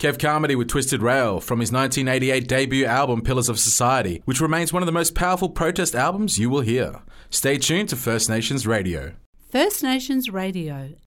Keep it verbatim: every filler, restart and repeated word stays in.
Kev Carmody with Twisted Rail from his nineteen eighty-eight debut album Pillars of Society, which remains one of the most powerful protest albums you will hear. Stay tuned to First Nations Radio. First Nations Radio,